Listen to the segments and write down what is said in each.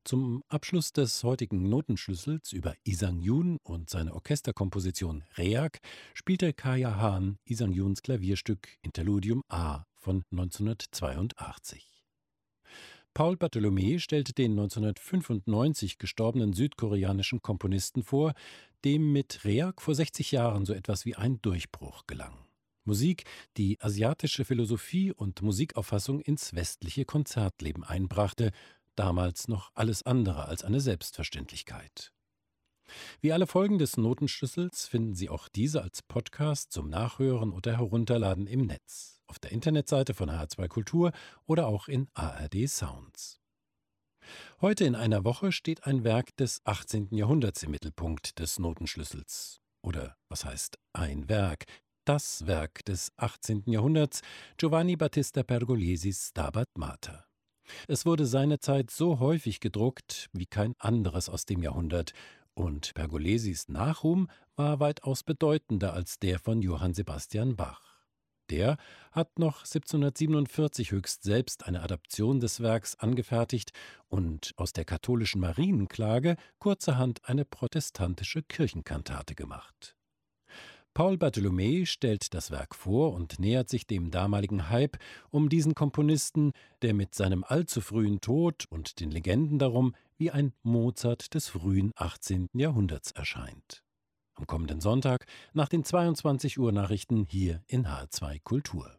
Zum Abschluss des heutigen Notenschlüssels über Lee Sang-yoon und seine Orchesterkomposition Reak spielte Kaya Han Lee Sang-yoons Klavierstück Interludium A von 1982. Paul Bartholomä stellte den 1995 gestorbenen südkoreanischen Komponisten vor, dem mit Reak vor 60 Jahren so etwas wie ein Durchbruch gelang. Musik, die asiatische Philosophie und Musikauffassung ins westliche Konzertleben einbrachte, damals noch alles andere als eine Selbstverständlichkeit. Wie alle Folgen des Notenschlüssels finden Sie auch diese als Podcast zum Nachhören oder Herunterladen im Netz, auf der Internetseite von HR2 Kultur oder auch in ARD Sounds. Heute in einer Woche steht ein Werk des 18. Jahrhunderts im Mittelpunkt des Notenschlüssels. Oder was heißt ein Werk? Das Werk des 18. Jahrhunderts, Giovanni Battista Pergolesis Stabat Mater. Es wurde seinerzeit so häufig gedruckt wie kein anderes aus dem Jahrhundert, und Pergolesis Nachruhm war weitaus bedeutender als der von Johann Sebastian Bach. Der hat noch 1747 höchst selbst eine Adaption des Werks angefertigt und aus der katholischen Marienklage kurzerhand eine protestantische Kirchenkantate gemacht. Paul Bartholomä stellt das Werk vor und nähert sich dem damaligen Hype um diesen Komponisten, der mit seinem allzu frühen Tod und den Legenden darum wie ein Mozart des frühen 18. Jahrhunderts erscheint. Am kommenden Sonntag nach den 22 Uhr Nachrichten hier in HR2 Kultur.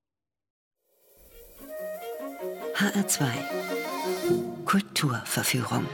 HR2 Kulturverführung.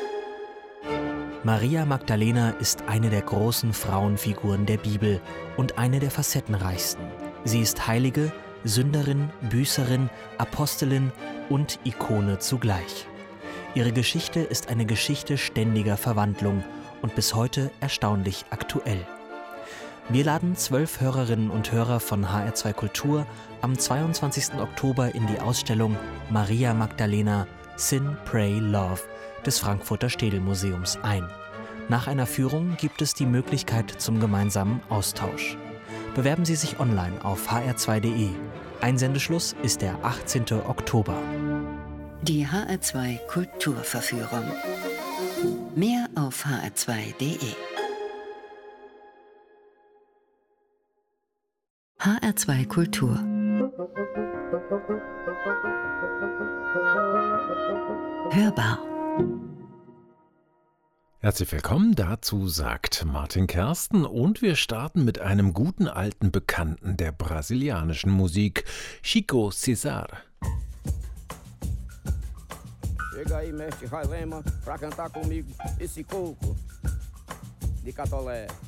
Maria Magdalena ist eine der großen Frauenfiguren der Bibel und eine der facettenreichsten. Sie ist Heilige, Sünderin, Büßerin, Apostelin und Ikone zugleich. Ihre Geschichte ist eine Geschichte ständiger Verwandlung und bis heute erstaunlich aktuell. Wir laden 12 Hörerinnen und Hörer von HR2 Kultur am 22. Oktober in die Ausstellung Maria Magdalena – Sin, Pray, Love des Frankfurter Städelmuseums ein. Nach einer Führung gibt es die Möglichkeit zum gemeinsamen Austausch. Bewerben Sie sich online auf hr2.de. Einsendeschluss ist der 18. Oktober. Die HR2 Kulturverführung. Mehr auf hr2.de. HR2 Kultur. Hörbar. Herzlich willkommen, dazu sagt Martin Kersten und wir starten mit einem guten alten Bekannten der brasilianischen Musik, Chico César. Chega aí, mestre Railema, pra cantar comigo esse coco de Catolé.